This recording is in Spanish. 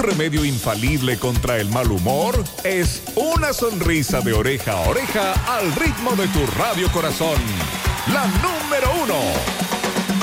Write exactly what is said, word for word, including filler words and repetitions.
remedio infalible contra el mal humor es una sonrisa de oreja a oreja al ritmo de tu radio corazón. La número uno.